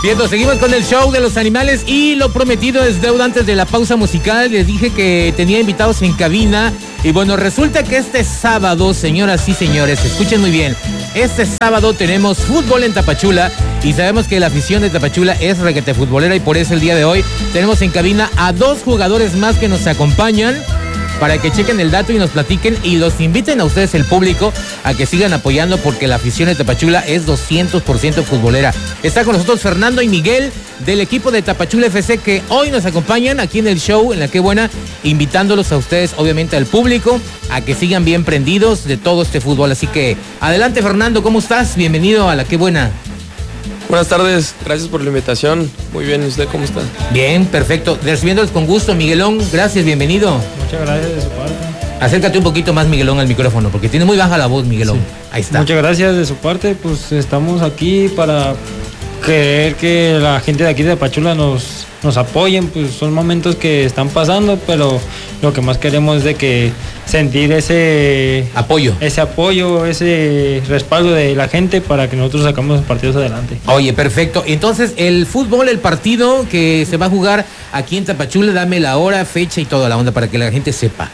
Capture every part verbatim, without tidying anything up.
Bien, nos seguimos con el show de los animales y lo prometido es deuda. Antes de la pausa musical les dije que tenía invitados en cabina y bueno, resulta que este sábado, señoras y señores, escuchen muy bien, este sábado tenemos fútbol en Tapachula y sabemos que la afición de Tapachula es requete futbolera y por eso el día de hoy tenemos en cabina a dos jugadores más que nos acompañan para que chequen el dato y nos platiquen y los inviten a ustedes, el público, a que sigan apoyando porque la afición de Tapachula es doscientos por ciento futbolera. Está con nosotros Fernando y Miguel del equipo de Tapachula F C que hoy nos acompañan aquí en el show, en La Qué Buena, invitándolos a ustedes, obviamente al público, a que sigan bien prendidos de todo este fútbol. Así que adelante, Fernando, ¿cómo estás? Bienvenido a La Qué Buena. Buenas tardes, gracias por la invitación. Muy bien, ¿y usted cómo está? Bien, perfecto. Recibiéndoles con gusto, Miguelón, gracias, bienvenido. Muchas gracias de su parte. Acércate un poquito más, Miguelón, al micrófono, porque tiene muy baja la voz, Miguelón. Sí. Ahí está. Muchas gracias de su parte, pues estamos aquí para querer que la gente de aquí de Tapachula nos, nos apoyen, pues son momentos que están pasando, pero lo que más queremos es de que sentir ese apoyo, ese apoyo, ese respaldo de la gente para que nosotros sacamos los partidos adelante. Oye, perfecto. Entonces, el fútbol, el partido que se va a jugar aquí en Tapachula, dame la hora, fecha y toda la onda para que la gente sepa.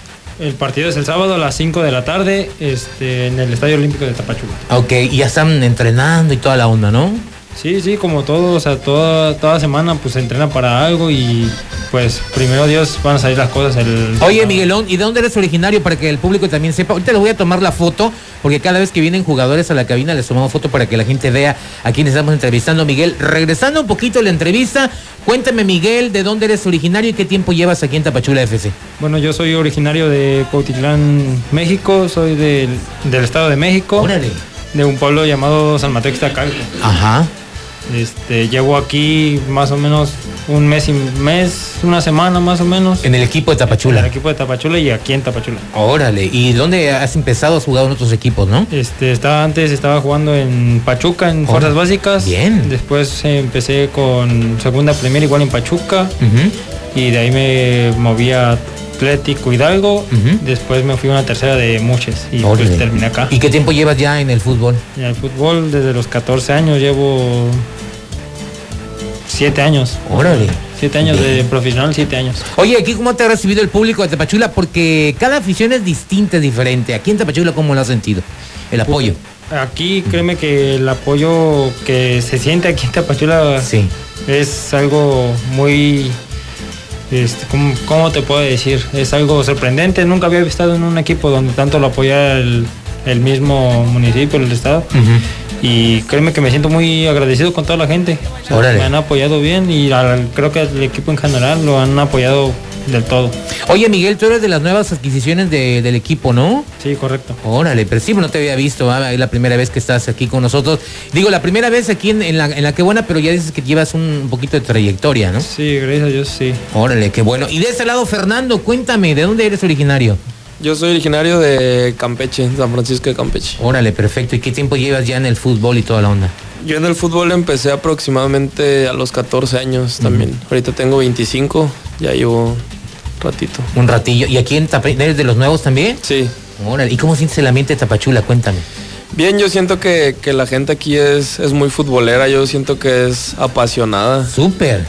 El partido es el sábado a las cinco de la tarde, este, en el Estadio Olímpico de Tapachula. Ok, y ya están entrenando y toda la onda, ¿no? Sí, sí, como todo, o sea, toda, toda semana pues se entrena para algo y pues primero Dios van a salir las cosas. El... Oye, Miguelón, ¿y de dónde eres originario para que el público también sepa? Ahorita les voy a tomar la foto, porque cada vez que vienen jugadores a la cabina les tomamos foto para que la gente vea a quién estamos entrevistando. Miguel, regresando un poquito a la entrevista, cuéntame, Miguel, ¿de dónde eres originario y qué tiempo llevas aquí en Tapachula F C? Bueno, yo soy originario de Cuautitlán, México, soy del, del Estado de México. Órale. De un pueblo llamado San Mateo Ixtacalco. Ajá. Este, llevo aquí más o menos un mes y mes, una semana más o menos. En el equipo de Tapachula. En el equipo de Tapachula y aquí en Tapachula. Órale, ¿y dónde has empezado a jugar en otros equipos, no? Este, estaba antes estaba jugando en Pachuca, en Fuerzas Básicas. Bien. Después eh, empecé con segunda premier igual en Pachuca. Uh-huh. Y de ahí me moví a Atlético Hidalgo. Uh-huh. Después me fui a una tercera de Muches y Órale. Pues terminé acá. ¿Y qué tiempo llevas ya en el fútbol? En el fútbol desde los catorce años llevo siete años. Órale. Siete años Bien. de profesional, siete años. Oye, ¿aquí cómo te ha recibido el público de Tapachula? Porque cada afición es distinta, es diferente. Aquí en Tapachula, ¿cómo lo has sentido? El apoyo. Pues, aquí, créeme que el apoyo que se siente aquí en Tapachula sí. es algo muy... Este, ¿cómo, ¿Cómo te puedo decir? Es algo sorprendente. Nunca había estado en un equipo donde tanto lo apoya el, el mismo municipio, el estado. Uh-huh. Y créeme que me siento muy agradecido con toda la gente. O sea, me han apoyado bien y al, creo que el equipo en general lo han apoyado del todo. Oye, Miguel, tú eres de las nuevas adquisiciones de, del equipo, ¿no? Sí, correcto. Órale, pero sí, no te había visto, ¿eh? Es la primera vez que estás aquí con nosotros. Digo, la primera vez aquí en, en, la, en la Qué Buena, pero ya dices que llevas un, un poquito de trayectoria, ¿no? Sí, gracias a Dios, sí. Órale, qué bueno. Y de ese lado, Fernando, cuéntame, ¿de dónde eres originario? Yo soy originario de Campeche, San Francisco de Campeche. Órale, perfecto. ¿Y qué tiempo llevas ya en el fútbol y toda la onda? Yo en el fútbol empecé aproximadamente a los catorce años también. Uh-huh. Ahorita tengo veinticinco, ya llevo ratito. Un ratillo. ¿Y aquí en Tapachula eres de los nuevos también? Sí. Órale. ¿Y cómo sientes el ambiente de Tapachula? Cuéntame. Bien, yo siento que, que la gente aquí es, es muy futbolera, yo siento que es apasionada. Súper.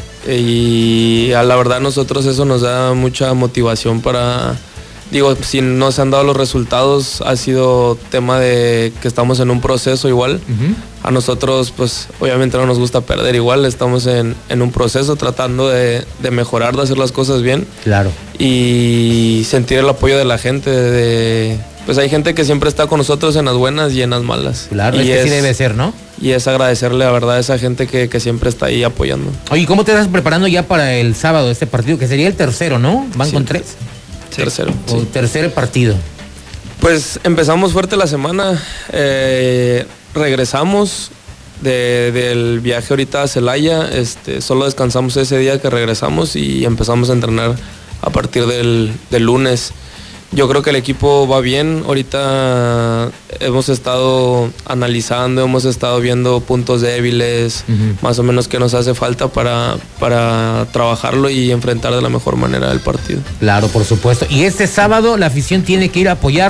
Y a la verdad nosotros eso nos da mucha motivación para... Digo, si no se han dado los resultados, ha sido tema de que estamos en un proceso igual. Uh-huh. A nosotros, pues, obviamente no nos gusta perder igual. Estamos en, en un proceso tratando de, de mejorar, de hacer las cosas bien. Claro. Y sentir el apoyo de la gente. De, pues hay gente que siempre está con nosotros en las buenas y en las malas. Claro, y es que sí debe ser, ¿no? Y es agradecerle, la verdad, a esa gente que, que siempre está ahí apoyando. Oye, ¿cómo te estás preparando ya para el sábado este partido? Que sería el tercero, ¿no? ¿Van sí. con tres? Tercero. O sí. tercer partido. Pues empezamos fuerte la semana. Eh, regresamos de, del viaje ahorita a Celaya. Este, solo descansamos ese día que regresamos y empezamos a entrenar a partir del, del lunes. Yo creo que el equipo va bien. Ahorita hemos estado analizando, hemos estado viendo puntos débiles, uh-huh. más o menos qué nos hace falta para, para trabajarlo y enfrentar de la mejor manera el partido. Claro, por supuesto. Y este sábado la afición tiene que ir a apoyarlos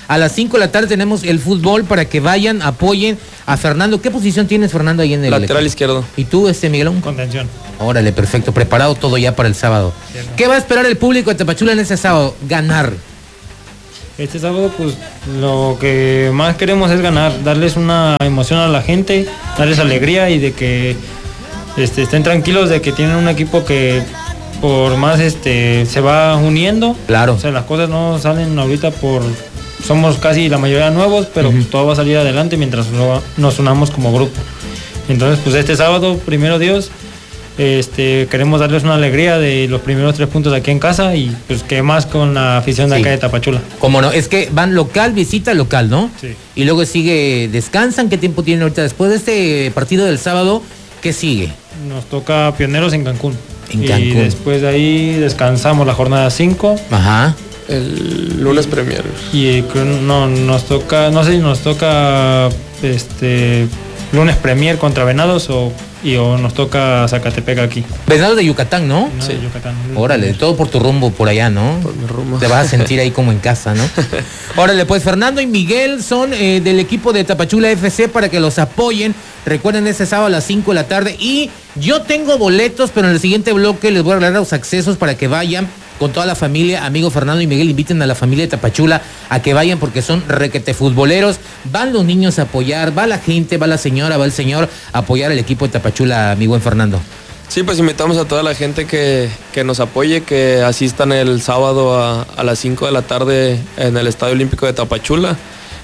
A las cinco de la tarde tenemos el fútbol para que vayan, apoyen a Fernando. ¿Qué posición tienes, Fernando, ahí en el lateral equipo? izquierdo? ¿Y tú, este Miguelón? Contención. Órale, perfecto. Preparado todo ya para el sábado. Sí, ¿no? ¿Qué va a esperar el público de Tapachula en ese sábado? Ganar. Este sábado, pues, lo que más queremos es ganar, darles una emoción a la gente, darles alegría y de que este, estén tranquilos de que tienen un equipo que por más este se va uniendo. Claro. O sea, las cosas no salen ahorita por... Somos casi la mayoría nuevos, pero uh-huh. todo va a salir adelante mientras nos unamos como grupo. Entonces, pues este sábado, primero Dios, este, queremos darles una alegría de los primeros tres puntos aquí en casa y pues que más con la afición de sí. acá de Tapachula. Como no, es que van local, visita local, ¿no? Sí. Y luego sigue, descansan. ¿Qué tiempo tienen ahorita después de este partido del sábado? ¿Qué sigue? Nos toca Pioneros en Cancún. En Cancún. Y después de ahí descansamos la jornada cinco. Ajá. El lunes Premier. Y no, nos toca, no sé si nos toca este lunes Premier contra Venados o, y, o nos toca Zacatepec aquí. Venados de Yucatán, ¿no? No, sí. de Yucatán. Órale, todo por tu rumbo por allá, ¿no? Por mi rumbo. Te vas a sentir ahí como en casa, ¿no? Órale, pues Fernando y Miguel son eh, del equipo de Tapachula F C para que los apoyen. Recuerden, este sábado a las cinco de la tarde. Y yo tengo boletos, pero en el siguiente bloque les voy a regalar los accesos para que vayan con toda la familia. Amigo Fernando y Miguel, inviten a la familia de Tapachula a que vayan porque son requete futboleros. Van los niños a apoyar, va la gente, va la señora, va el señor a apoyar al equipo de Tapachula, mi buen Fernando. Sí, pues invitamos a toda la gente que, que nos apoye, que asistan el sábado a, a las cinco de la tarde en el Estadio Olímpico de Tapachula,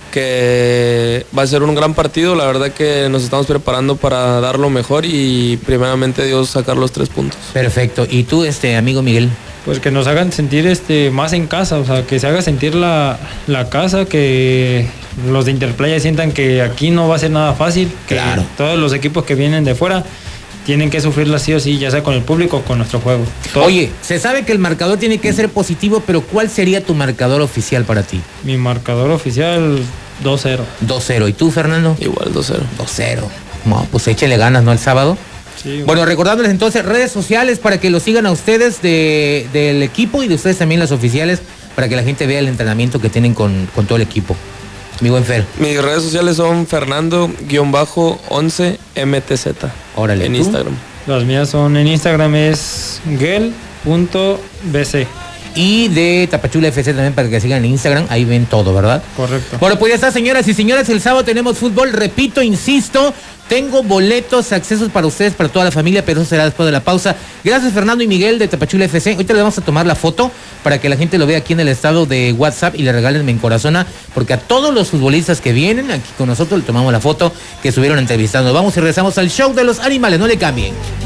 que va a ser un gran partido. La verdad que nos estamos preparando para dar lo mejor y primeramente Dios sacar los tres puntos. Perfecto. ¿Y tú, este amigo Miguel? Pues que nos hagan sentir este más en casa, o sea, que se haga sentir la, la casa, que los de Interplaya sientan que aquí no va a ser nada fácil, que claro. todos los equipos que vienen de fuera tienen que sufrirla sí o sí, ya sea con el público o con nuestro juego. Todo. Oye, se sabe que el marcador tiene que ser positivo, pero ¿cuál sería tu marcador oficial para ti? Mi marcador oficial, dos cero. dos cero. ¿Y tú, Fernando? Igual, dos cero. dos cero. No, pues échele ganas, ¿no? El sábado. Sí, bueno. bueno, recordándoles entonces redes sociales para que lo sigan a ustedes de, del equipo y de ustedes también las oficiales para que la gente vea el entrenamiento que tienen con, con todo el equipo. Mi buen Fer. Mis redes sociales son Fernando once M T Z. Órale. En ¿tú? Instagram. Las mías son en Instagram es gel punto b c. Y de Tapachula F C también para que sigan en Instagram, ahí ven todo, ¿verdad? Correcto. Bueno, pues ya está, señoras y señores, el sábado tenemos fútbol, repito, insisto, tengo boletos, accesos para ustedes, para toda la familia, pero eso será después de la pausa. Gracias, Fernando y Miguel de Tapachula F C. Ahorita les vamos a tomar la foto para que la gente lo vea aquí en el estado de WhatsApp y le regalen me encorazona, porque a todos los futbolistas que vienen aquí con nosotros le tomamos la foto que estuvieron entrevistando. Vamos y regresamos al show de los animales, no le cambien.